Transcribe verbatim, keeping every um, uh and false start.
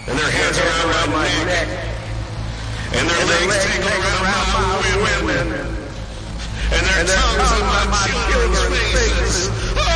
and their hands around my neck, and their legs tangled around my women, and their tongues on my children's faces.